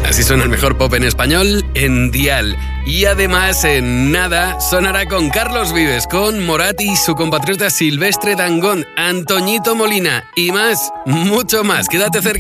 Así suena el mejor pop en español en Dial. Y además, en nada, sonará con Carlos Vives, con Morat y su compatriota Silvestre Dangond, Antoñito Molina y más, mucho más. Quédate cerca.